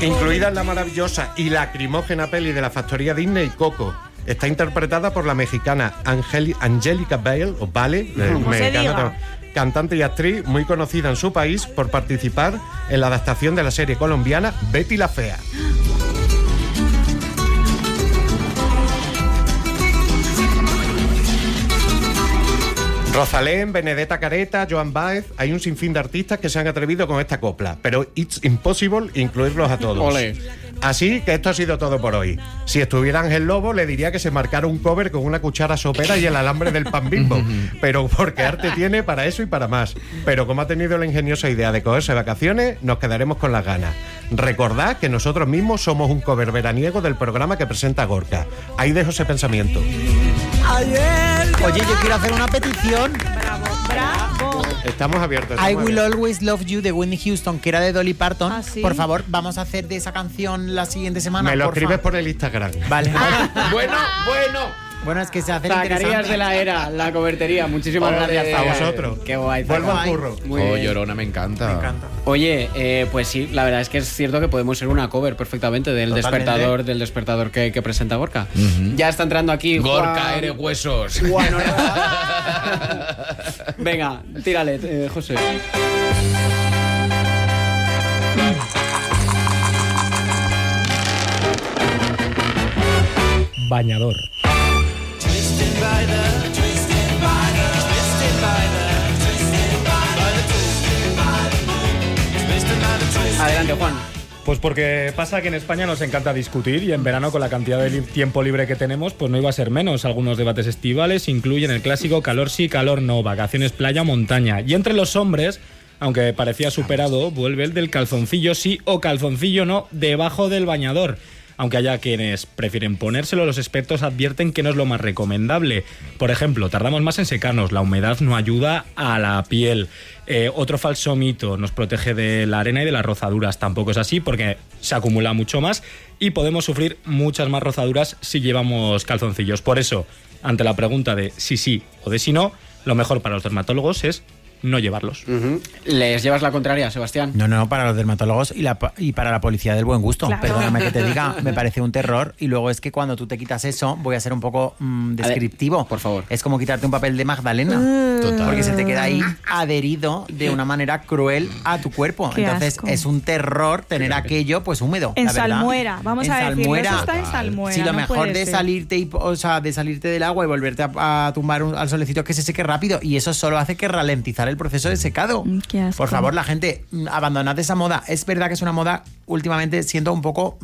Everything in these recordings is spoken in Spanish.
incluida en la maravillosa y lacrimógena peli de la factoría Disney, Coco. Está interpretada por la mexicana Angélica Vale, o Vale, mexicana, cantante y actriz muy conocida en su país por participar en la adaptación de la serie colombiana Betty la Fea. Rosalén, Benedetta Careta, Joan Baez, hay un sinfín de artistas que se han atrevido con esta copla, pero it's impossible incluirlos a todos. Ole. Así que esto ha sido todo por hoy. Si estuviera Ángel Lobo, le diría que se marcara un cover con una cuchara sopera y el alambre del pan Bimbo, pero porque arte tiene para eso y para más. Pero como ha tenido la ingeniosa idea de cogerse vacaciones, nos quedaremos con las ganas. Recordad que nosotros mismos somos un cover veraniego del programa que presenta Gorka. Ahí dejo ese pensamiento. Oye, yo quiero hacer una petición. Bravo. Estamos abiertos. I Will Always Love You de Whitney Houston, que era de Dolly Parton. ¿Ah, sí? Por favor, vamos a hacer de esa canción la siguiente semana. Me lo porfa. escribes por el Instagram. Vale. Bueno, Bueno, es que se hace Zacarías interesante. de la Era, la cobertería. Muchísimas gracias a vosotros. Qué guay. Vuelvo al Zacarías. curro. Muy bien. Llorona, me encanta. Me encanta. Oye, pues sí, la verdad es que es cierto que podemos ser una cover perfectamente del Totalmente. despertador que presenta Gorka. Ya está entrando aquí Gorka, Juan- eres huesos. Juan Venga, tírale, José. Bañador. Adelante, Juan. Pues porque pasa que en España nos encanta discutir y en verano con la cantidad de tiempo libre que tenemos pues no iba a ser menos. Algunos debates estivales incluyen el clásico calor sí, calor no, vacaciones playa, montaña. Y entre los hombres, aunque parecía superado, vuelve el del calzoncillo sí o calzoncillo no debajo del bañador. Aunque haya quienes prefieren ponérselo, los expertos advierten que no es lo más recomendable. Por ejemplo, tardamos más en secarnos, la humedad no ayuda a la piel. Otro falso mito, nos protege de la arena y de las rozaduras. Tampoco es así porque se acumula mucho más y podemos sufrir muchas más rozaduras si llevamos calzoncillos. Por eso, ante la pregunta de si sí o de si no, lo mejor para los dermatólogos es no llevarlos. ¿Les llevas la contraria, Sebastián? No, para los dermatólogos y para la policía del buen gusto. Claro. Perdóname que te diga, me parece un terror. Y luego es que cuando tú te quitas eso, voy a ser un poco descriptivo. Por favor. Es como quitarte un papel de Magdalena. Total. Porque se te queda ahí adherido de una manera cruel a tu cuerpo. Qué Entonces asco. es un terror tener aquello pues húmedo. En la verdad. salmuera, vamos a decirlo. salmuera. Eso está en salmuera. Si lo no mejor puede de ser. salirte de salirte del agua y volverte a tumbar al solecito es que se seque rápido, y eso solo hace que ralentizar el proceso de secado. Qué asco. Por favor, la gente, abandonad esa moda. Es verdad que es una moda últimamente siendo un poco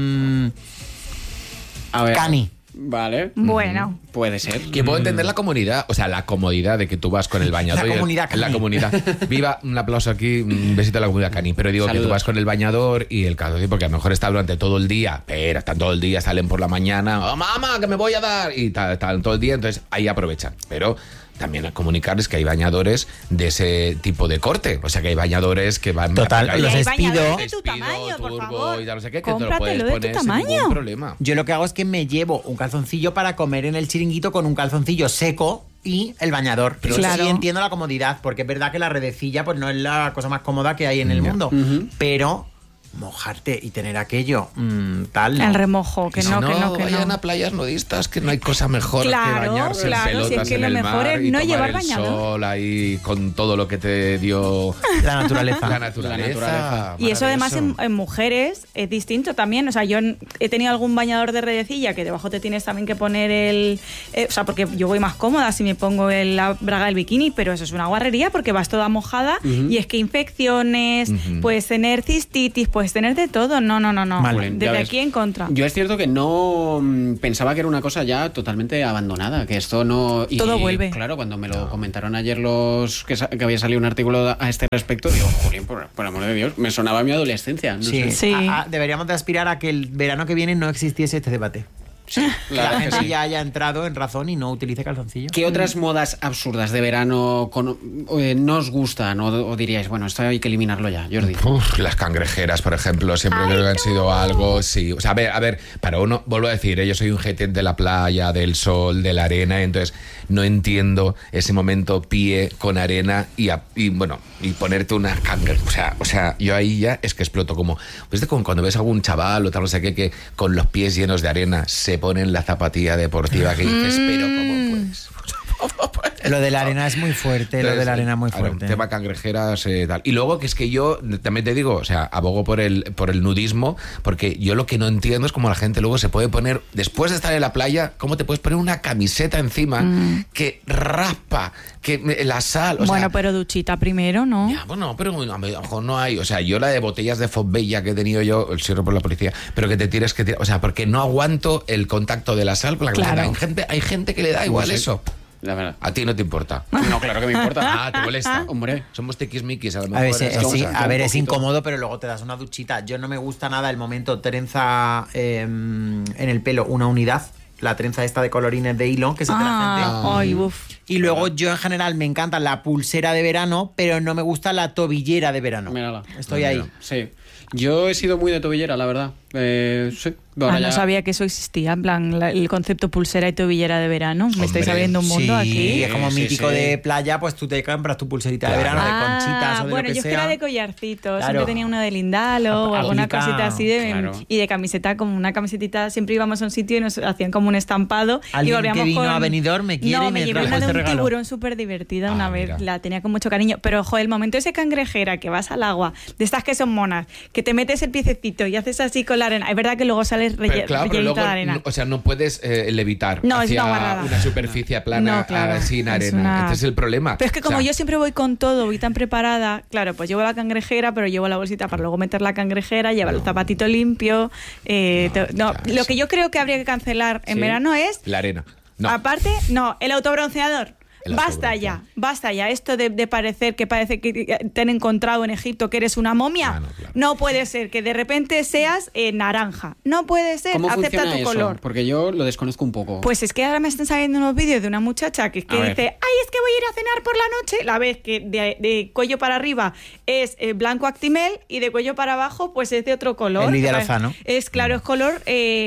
A ver. cani. Vale. Bueno. Puede ser. Que puedo entender la comodidad, o sea, la comodidad de que tú vas con el bañador. La y comunidad cani. La comunidad. Viva, un aplauso aquí, un besito a la comunidad cani. Pero digo Saludos. que tú vas con el bañador y el calzoncillo, porque a lo mejor está durante todo el día, pero están todo el día, salen por la mañana, ¡oh, mamá, que me voy a dar! Y están todo el día, entonces ahí aprovechan. Pero también a comunicarles que hay bañadores de ese tipo de corte. O sea, que hay bañadores que van... Total, Y los hay despido. bañadores de tu Despido, tamaño, por turbo favor. y tal, no sé qué, que te lo puedes Cómpratelo de tu poner sin tamaño. ningún problema. Yo lo que hago es que me llevo un calzoncillo para comer en el chiringuito con un calzoncillo seco y el bañador. Pero Claro. sí entiendo la comodidad, porque es verdad que la redecilla pues no es la cosa más cómoda que hay en el mundo. Pero mojarte y tener aquello tal. ¿no? El remojo, que Y si no, que no, que vayan no. a playas nudistas, que no hay cosa mejor Claro, que bañarse claro, en si es pelotas que en lo el mejor mar es y no tomar llevar el bañador. sol ahí con todo lo que te dio La naturaleza. la naturaleza. naturaleza. Y eso además Maravilloso. en mujeres es distinto también. O sea, yo he tenido algún bañador de redecilla que debajo te tienes también que poner o sea, porque yo voy más cómoda si me pongo la braga del bikini, pero eso es una guarrería porque vas toda mojada y es que infecciones, puedes tener cistitis, puedes tener de todo. No. Vale. Ya Desde ves. aquí en contra. Yo es cierto que no pensaba que era una cosa ya totalmente abandonada, que esto no... Y, Todo vuelve. Claro, cuando me lo comentaron ayer los que había salido un artículo a este respecto, digo, Julián, por amor de Dios, me sonaba a mi adolescencia. No Sí, sé. Sí. deberíamos de aspirar a que el verano que viene no existiese este debate. La verdad que gente sí. ya haya entrado en razón y no utilice calzoncillo. ¿Qué otras modas absurdas de verano no os gustan o diríais, bueno, esto hay que eliminarlo ya, Jordi? Las cangrejeras, por ejemplo, siempre creo que han sido algo, sí. O sea, a ver, para uno, vuelvo a decir, yo soy un gente de la playa, del sol, de la arena, entonces no entiendo ese momento pie con arena y ponerte una cangreja. O sea, yo ahí ya es que exploto como cuando ves a algún chaval o tal, no sé qué, que con los pies llenos de arena se ponen la zapatilla deportiva que dices, pero ¿cómo puedes? Lo de la arena es muy fuerte, lo de la arena es muy Claro, fuerte. tema cangrejeras, tal. Y luego que es que yo también te digo, o sea, abogo por el nudismo, porque yo lo que no entiendo es cómo la gente luego se puede poner, después de estar en la playa, cómo te puedes poner una camiseta encima que raspa, que la sal, o Bueno, sea, pero duchita primero, ¿no? ya, bueno, pero a lo mejor no hay. O sea, yo la de botellas de Fosbella que he tenido yo, el cierro por la policía, pero que te tires que tirar. O sea, porque no aguanto el contacto de la sal con la Claro. camiseta. Hay gente que le da igual eso. La verdad. A ti no te importa. No, claro que me importa. Ah, te molesta. Hombre. Somos tiquismiquis a lo A ver, mejor. es incómodo, pero luego te das una duchita. Yo no me gusta nada el momento trenza en el pelo una unidad, la trenza esta de colorines de hilo que se te la gente. Ay, uf. Y luego yo en general me encanta la pulsera de verano, pero no me gusta la tobillera de verano. Mírala. Estoy ahí. Sí. Yo he sido muy de tobillera, la verdad. Sí. Ahora No ya- sabía que eso existía, en plan, el concepto pulsera y tobillera de verano. Me estáis Hombre, abriendo un mundo Sí, aquí. es como Sí, mítico sí. de playa, pues tú te compras tu pulserita de verano de conchitas o de bueno, lo que yo es que sea. era de collarcitos, Claro. siempre tenía uno de lindalo o alguna Aplica, cosita así claro. y de camiseta, como una camisetita, siempre íbamos a un sitio y nos hacían como un estampado y Alguien volvíamos que vino con... a Benidorm me quiere no, y me me llevé trajo una de este un regalo. tiburón súper divertida una vez, mira. la tenía con mucho cariño, pero ojo, el momento ese cangrejera que vas al agua, de estas que son monas, que te metes el piececito y haces así con la arena, es verdad que luego sales Pero claro, pero rellenita luego, de arena. o sea, no puedes levitar No, es hacia una guarrada. una superficie plana No, claro, sin es arena. una- Este es el problema. Pero es que como O sea, yo siempre voy con todo, voy tan preparada, claro, pues llevo la cangrejera, pero llevo la bolsita para luego meter la cangrejera, llevar el zapatito limpio. Lo que yo creo que habría que cancelar en Sí. verano es, la arena. No. aparte, el autobronceador. El Basta ya. Esto de parecer que parece que te han encontrado en Egipto que eres una momia. Ah, no, claro. No puede ser que de repente seas naranja. No puede ser. ¿Cómo Acepta funciona tu eso? color. Porque yo lo desconozco un poco. Pues es que ahora me están saliendo unos vídeos de una muchacha que A ver. dice, ay, es que voy a ir a cenar por la noche. La ves que de cuello para arriba es blanco actimel y de cuello para abajo pues es de otro color. El Lidia Que Lozano. Es claro, es color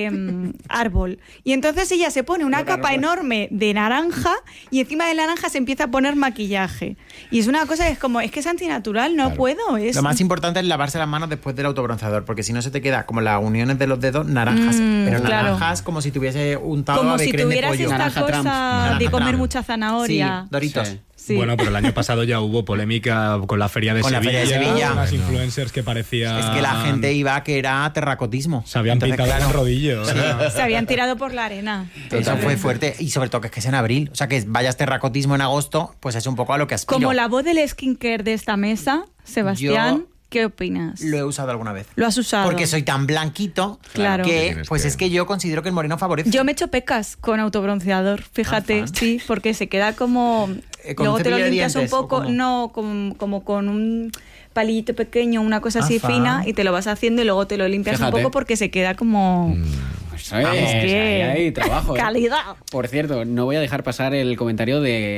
árbol. Y entonces ella se pone una capa enorme de naranja y encima de la naranja se empieza a poner maquillaje. Y es una cosa que es como, es que es antinatural, no Claro. puedo. Es... Lo más importante es lavarse las manos después del autobronceador, porque si no se te queda como las uniones de los dedos naranjas. Pero claro. naranjas como si tuviese untado como de si crema de tuvieras pollo. esta Naranja cosa Trump. de Naranja comer Trump. mucha zanahoria. Sí, Doritos. Sí. Sí. Bueno, pero el año pasado ya hubo polémica con la Feria de Con la Sevilla. Feria de Sevilla. Unas Bueno. influencers que parecían... Es que la gente iba que era terracotismo. Se habían Entonces, pintado claro, con rodillos. Se habían tirado por la arena. Eso fue fuerte. Y sobre todo que es que es en abril. O sea, que vayas terracotismo en agosto, pues es un poco a lo que aspiro. Como la voz del skincare de esta mesa, Sebastián, Yo ¿qué opinas? Lo he usado alguna vez. ¿Lo has usado? Porque soy tan blanquito Claro. que, Tienes pues que- es que yo considero que el moreno favorece. Yo me echo pecas con autobronceador, fíjate, Ah, fan. sí, porque se queda como... ¿Con Luego un te lo cepillo de limpias un dientes, o poco, cómo? no, como con un palillito pequeño, una cosa así fan. fina, y te lo vas haciendo y luego te lo limpias Fíjate. un poco porque se queda como... Pues, Vamos, que- ahí hay trabajo. Calidad. Por cierto, no voy a dejar pasar el comentario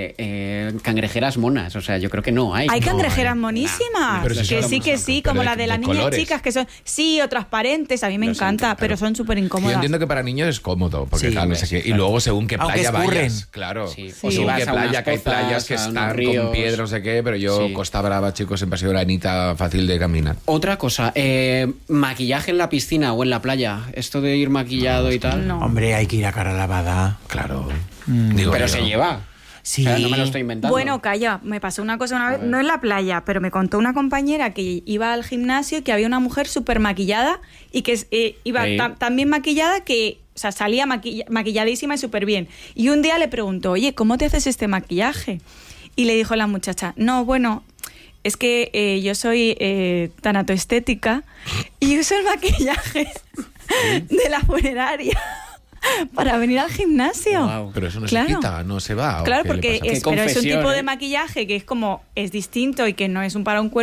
de cangrejeras monas. O sea, yo creo que no hay. Hay No cangrejeras hay. monísimas, Pero si que son- sí, que sí, pero como de- la de las de niñas colores. chicas, que son, sí, o transparentes, a mí me Los encanta, claro. pero son súper Yo incómodas. entiendo que para niños es cómodo, porque Sí, tal, no sé qué. Y luego según qué Aunque playa escurren. vayas, claro. Sí. O Sí. según Vas qué a unas playa, que hay costas, playas que a unos están ríos. con piedras, no sé qué, pero yo, Sí. Costa Brava, chicos, siempre ha sido una anita fácil de caminar. Otra cosa, maquillaje en la piscina o en la playa. Esto de ir maquillado y tal. No. Hombre, hay que ir a cara lavada. Claro. Digo Pero yo. se lleva. Sí. O sea, no me lo estoy inventando. Bueno, calla, me pasó una cosa una vez, no en la playa, pero me contó una compañera que iba al gimnasio y que había una mujer súper maquillada y que iba Sí. tan bien maquillada que, o sea, salía maquilladísima y súper bien. Y un día le preguntó, oye, ¿cómo te haces este maquillaje? Y le dijo la muchacha, no, bueno, es que yo soy tanatoestética y uso el maquillaje de la funeraria para venir al gimnasio. Guau. Pero eso no Claro. se quita, no se va. ¿o Claro, qué le porque pasa? Qué pero es un confesión, tipo ¿eh? de maquillaje que es como, es distinto y que no es para un cuerpo